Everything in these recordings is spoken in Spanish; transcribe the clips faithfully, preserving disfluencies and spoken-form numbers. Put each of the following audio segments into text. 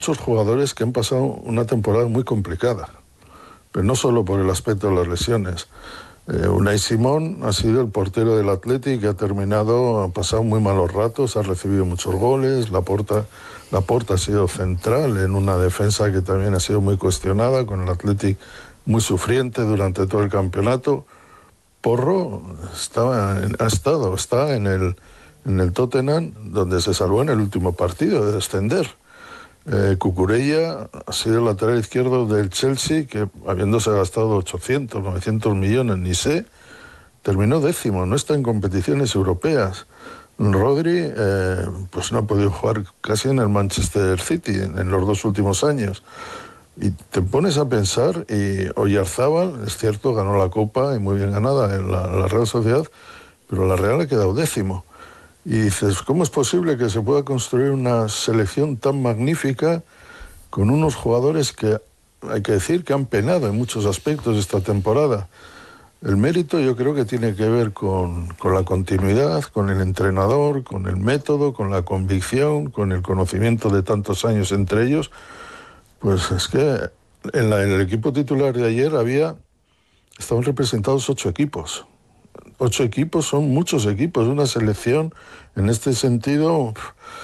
muchos jugadores que han pasado una temporada muy complicada, pero no solo por el aspecto de las lesiones. Eh, Unai Simón ha sido el portero del Athletic, que ha terminado, ha pasado muy malos ratos, ha recibido muchos goles. Laporta, Laporta ha sido central en una defensa que también ha sido muy cuestionada, con el Athletic muy sufriente durante todo el campeonato. Porro estaba, ha estado, está en el, en el Tottenham, donde se salvó en el último partido de descender. Eh, Cucurella ha sido el lateral izquierdo del Chelsea, que habiéndose gastado ochocientos, novecientos millones, ni sé, terminó décimo, no está en competiciones europeas. Rodri eh, pues no ha podido jugar casi en el Manchester City en, en los dos últimos años. Y te pones a pensar, y Oyarzábal, es cierto, ganó la Copa y muy bien ganada en la, la Real Sociedad, pero la Real ha quedado décimo. Y dices, ¿cómo es posible que se pueda construir una selección tan magnífica con unos jugadores que hay que decir que han penado en muchos aspectos esta temporada? El mérito yo creo que tiene que ver con, con la continuidad, con el entrenador, con el método, con la convicción, con el conocimiento de tantos años entre ellos. Pues es que en, la, en el equipo titular de ayer había, estaban representados ocho equipos. Ocho equipos son muchos equipos, una selección en este sentido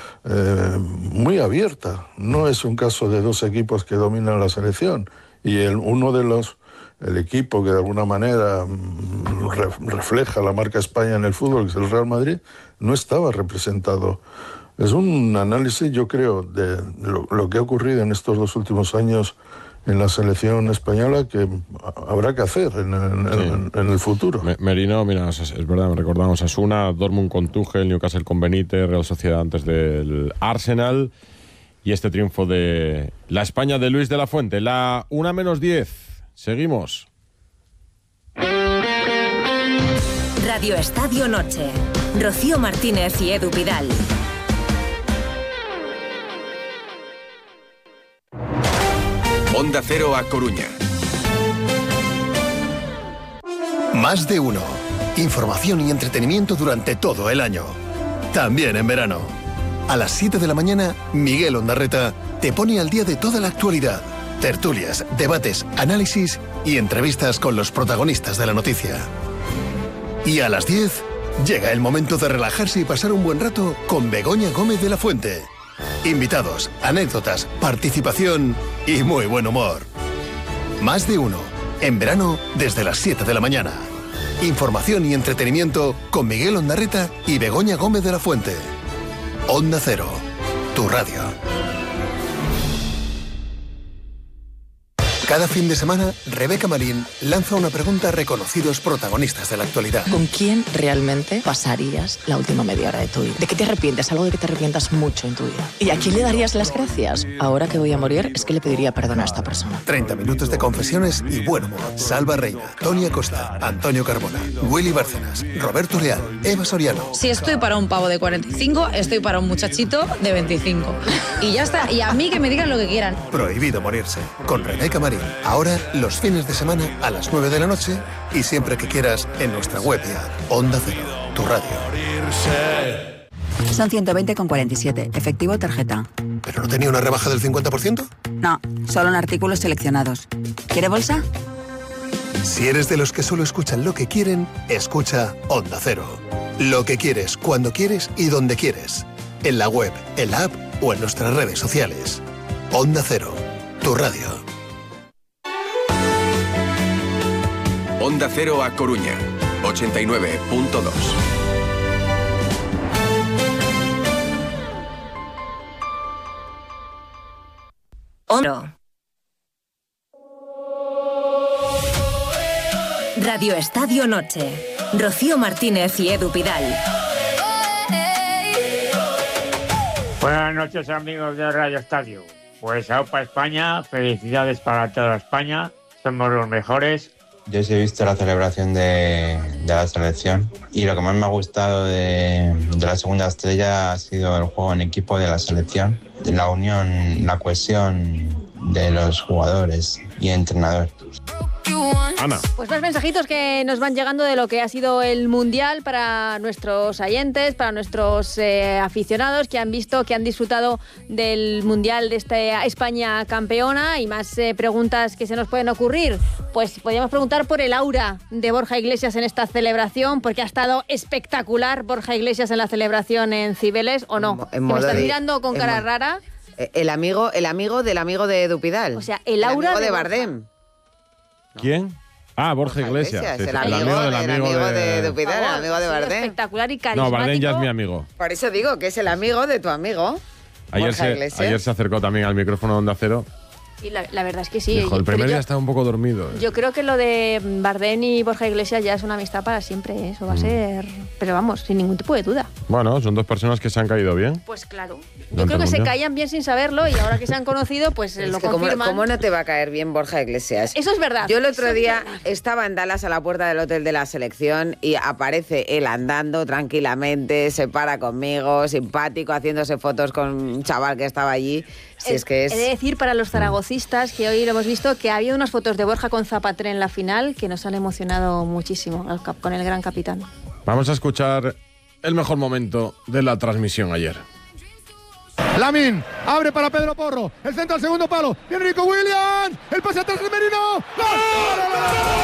eh, muy abierta. No es un caso de dos equipos que dominan la selección y el, uno de los, el equipo que de alguna manera re, refleja la marca España en el fútbol, que es el Real Madrid, no estaba representado. Es un análisis, yo creo, de lo, lo que ha ocurrido en estos dos últimos años en la selección española, que habrá que hacer en, en, sí. en, en el futuro. Merino, mira, es, es verdad, recordamos Asuna, Dortmund con Tuchel, Newcastle con Benítez, Real Sociedad antes del Arsenal, y este triunfo de la España de Luis de la Fuente. La una menos diez, seguimos. Radio Estadio Noche, Rocío Martínez y Edu Pidal. Onda Cero a Coruña. Más de uno. Información y entretenimiento durante todo el año. También en verano. A las siete de la mañana, Miguel Ondarreta te pone al día de toda la actualidad. Tertulias, debates, análisis y entrevistas con los protagonistas de la noticia. Y a las diez, llega el momento de relajarse y pasar un buen rato con Begoña Gómez de la Fuente. Invitados, anécdotas, participación y muy buen humor. Más de uno. En verano, desde las siete de la mañana. Información y entretenimiento con Miguel Ondarreta y Begoña Gómez de la Fuente. Onda Cero, tu radio. Cada fin de semana, Rebeca Marín lanza una pregunta a reconocidos protagonistas de la actualidad. ¿Con quién realmente pasarías la última media hora de tu vida? ¿De qué te arrepientes? Algo de que te arrepientas mucho en tu vida. ¿Y a quién le darías las gracias? Ahora que voy a morir, es que le pediría perdón a esta persona. treinta minutos de confesiones y buen humor. Salva Reina, Tony Acosta, Antonio Carbona, Willy Bárcenas, Roberto Leal, Eva Soriano. Si estoy para un pavo de cuarenta y cinco, estoy para un muchachito de veinticinco. Y ya está. Y a mí que me digan lo que quieran. Prohibido morirse. Con Rebeca Marín. Ahora, los fines de semana a las nueve de la noche y siempre que quieras en nuestra web y app. Onda Cero, tu radio. Son ciento veinte con cuarenta y siete, efectivo o tarjeta. ¿Pero no tenía una rebaja del cincuenta por ciento? No, solo en artículos seleccionados. ¿Quiere bolsa? Si eres de los que solo escuchan lo que quieren, escucha Onda Cero. Lo que quieres, cuando quieres y donde quieres. En la web, en la app o en nuestras redes sociales. Onda Cero, tu radio. Onda Cero a Coruña, ochenta y nueve punto dos. Onda. Radio Estadio Noche, Rocío Martínez y Edu Pidal. Buenas noches, amigos de Radio Estadio. Pues aupa España, felicidades para toda España, somos los mejores. Yo sí he visto la celebración de, de la selección y lo que más me ha gustado de, de la segunda estrella ha sido el juego en equipo de la selección, la unión, la cohesión de los jugadores y entrenador. Ana. Pues más mensajitos que nos van llegando de lo que ha sido el Mundial para nuestros oyentes, para nuestros eh, aficionados que han visto, que han disfrutado del Mundial de esta España campeona, y más eh, preguntas que se nos pueden ocurrir. Pues podríamos preguntar por el aura de Borja Iglesias en esta celebración, porque ha estado espectacular Borja Iglesias en la celebración en Cibeles, ¿o no? En ¿Que me estás de, mirando con cara mo- rara? El amigo, el amigo del amigo de Dupidal. O sea, el aura el amigo de de Borja. Bardem. ¿Quién? Ah, Borja Iglesias. Iglesias, Sí, el sí, amigo del del amigo amigo de... de Dupidal, el Favor, amigo de ha sido Bardem. espectacular y No, carismático. Bardem ya es mi amigo. Por eso digo que es el amigo de tu amigo. Ayer Borja se, Iglesias. ayer se acercó también al micrófono de Onda Cero. Y la, la verdad es que sí. Dijo, el Pero primer yo- día estaba un poco dormido. Yo creo que lo de Bardem y Borja Iglesias ya es una amistad para siempre, ¿eh? Eso va a ser... Pero vamos, sin ningún tipo de duda. Bueno, son dos personas que se han caído bien. Pues claro. Yo Durante creo que el se mundial. caían bien sin saberlo, y ahora que se han conocido, pues eh, Es lo que ¿cómo, confirman. cómo no te va a caer bien Borja Iglesias? Eso es verdad. Yo el otro Eso es día verdad. estaba en Dallas a la puerta del hotel de la selección y aparece él andando tranquilamente, se para conmigo, simpático, haciéndose fotos con un chaval que estaba allí. Si es que es... He de decir para los zaragocistas que hoy lo hemos visto que había unas fotos de Borja con Zapater en la final que nos han emocionado muchísimo al cap- con el gran capitán. Vamos a escuchar el mejor momento de la transmisión ayer. Lamin abre para Pedro Porro, el centro al segundo palo, viene Nico Williams, el pase atrás de Merino, ¡gol!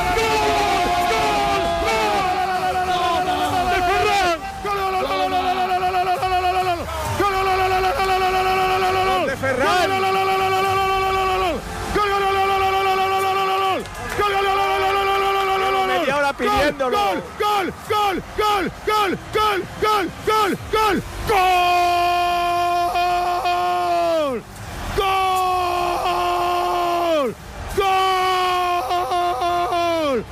¡De Ferran! Media hora pidiéndolo. ¡Gol! ¡Gol! ¡Gol! ¡Gol! ¡Gol! ¡Gol! ¡Gol! ¡Gol! ¡Gol! ¡Gol! ¡Gol! ¡Gol!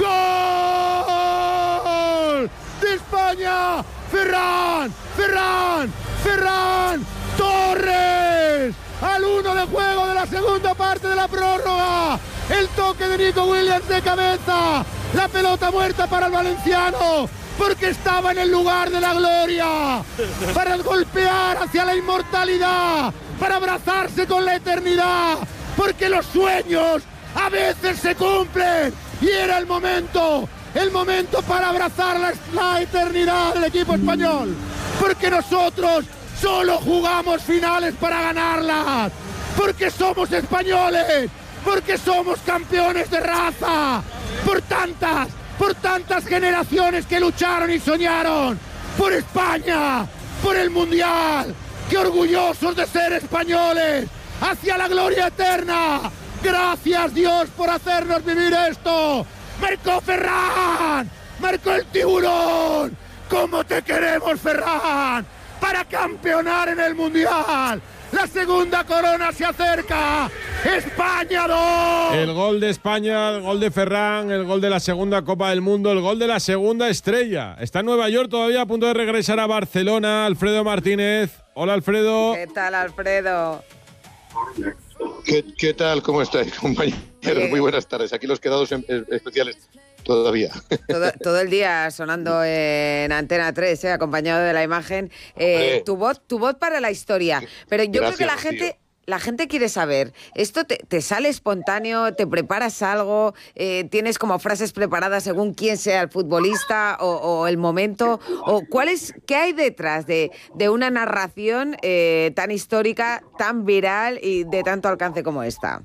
¡Gol! ¡De España! ¡Ferran! ¡Ferran! ¡Ferran! ¡Torres! Al uno de juego de la segunda parte de la prórroga. El toque de Nico Williams de cabeza. La pelota muerta para el valenciano, porque estaba en el lugar de la gloria, para golpear hacia la inmortalidad, para abrazarse con la eternidad, porque los sueños a veces se cumplen, y era el momento, el momento para abrazar la, la eternidad del equipo español, porque nosotros solo jugamos finales para ganarlas, porque somos españoles, porque somos campeones de raza, por tantas, por tantas generaciones que lucharon y soñaron, por España, por el Mundial, que orgullosos de ser españoles, hacia la gloria eterna. Gracias Dios por hacernos vivir esto. Marcó Ferran, marcó el tiburón. ¿Cómo te queremos, Ferran? Para campeonar en el Mundial. La segunda corona se acerca. España dos. El gol de España, el gol de Ferran, el gol de la segunda Copa del Mundo, el gol de la segunda estrella. Está en Nueva York todavía a punto de regresar a Barcelona. Alfredo Martínez. Hola, Alfredo. ¿Qué tal, Alfredo? ¿Qué, qué tal? ¿Cómo estáis, compañeros? Bien. Muy buenas tardes. Aquí los quedados en- en- especiales todavía. Todo, todo el día sonando en Antena tres, ¿eh? Acompañado de la imagen. Eh, Hombre. tu voz, tu voz para la historia. Pero yo Gracias, creo que la Rocío. gente, la gente quiere saber, ¿esto te, te sale espontáneo? ¿Te preparas algo? Eh, ¿Tienes como frases preparadas según quién sea el futbolista o, o el momento? ¿O cuál es, qué hay detrás de, de una narración eh, tan histórica, tan viral y de tanto alcance como esta?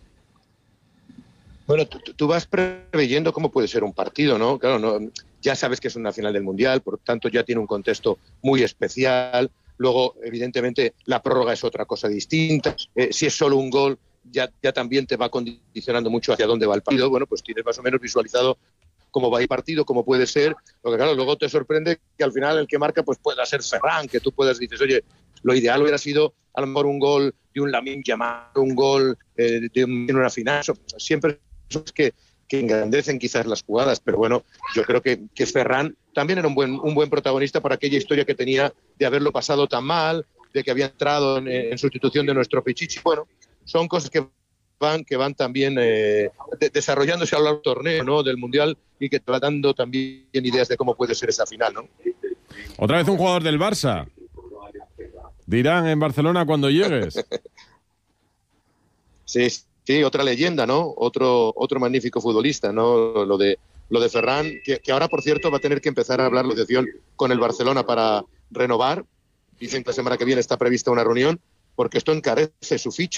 Bueno, tú, tú vas preveyendo cómo puede ser un partido, ¿no? Claro, no, ya sabes que es una final del Mundial, por tanto ya tiene un contexto muy especial. Luego, evidentemente, la prórroga es otra cosa distinta. Eh, si es solo un gol, ya, ya también te va condicionando mucho hacia dónde va el partido. Bueno, pues tienes más o menos visualizado cómo va el partido, cómo puede ser. Porque claro, luego te sorprende que al final el que marca pues pueda ser Ferran, que tú puedas dices, oye, lo ideal hubiera sido a lo mejor un gol de un Lamine Yamal, un gol eh, de un- en una final. Eso, siempre es que, que engrandecen quizás las jugadas, pero bueno, yo creo que, que Ferran también era un buen, un buen protagonista para aquella historia que tenía de haberlo pasado tan mal, de que había entrado en, en sustitución de nuestro Pichichi. Bueno, son cosas que van, que van también eh, de- desarrollándose a lo largo del torneo, ¿no? Del Mundial, y que te va dando también ideas de cómo puede ser esa final, ¿no? Otra vez un jugador del Barça. Dirán en Barcelona cuando llegues. Sí, Sí, otra leyenda, ¿no? Otro, otro magnífico futbolista, ¿no? Lo de, lo de Ferran, que, que ahora, por cierto, va a tener que empezar a hablar la asociación con el Barcelona para renovar. Dicen que la semana que viene está prevista una reunión, porque esto encarece su ficha.